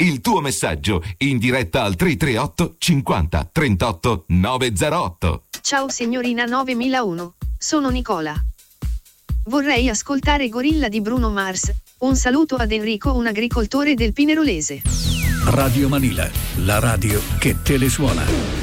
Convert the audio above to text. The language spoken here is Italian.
Il tuo messaggio in diretta al 338 50 38 908. Ciao signorina 9001, sono Nicola. Vorrei ascoltare Gorilla di Bruno Mars. Un saluto ad Enrico, un agricoltore del Pinerolese. Radio Manila, la radio che te le suona.